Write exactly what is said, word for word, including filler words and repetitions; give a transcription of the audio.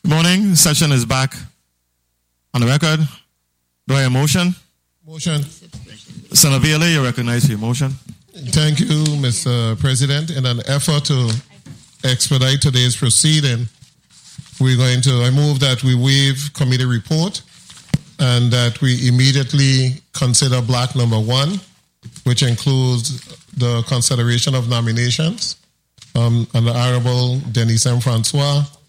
Morning. Session is back on the record. Do I have a motion? Motion. Senator Bailey, you recognize your motion. Thank you, Mister President. In an effort to expedite today's proceeding, we're going to, I move that we waive committee report and that we immediately consider block number one, which includes the consideration of nominations. Um, and the Honorable Denise M. Francois